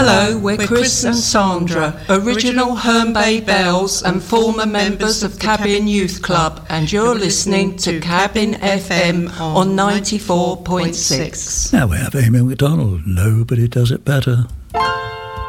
Hello, we're Chris and Sandra, original Herne Bay Bells and former members of Cabin Youth Club, and you're listening to Cabin FM on 94.6. Now we have Amy McDonald, Nobody Does It Better.